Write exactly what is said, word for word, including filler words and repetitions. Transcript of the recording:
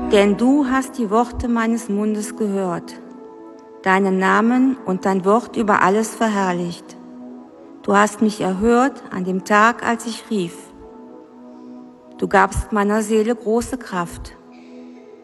Denn du hast die Worte meines Mundes gehört, deinen Namen und dein Wort über alles verherrlicht. Du hast mich erhört an dem Tag, als ich rief. Du gabst meiner Seele große Kraft.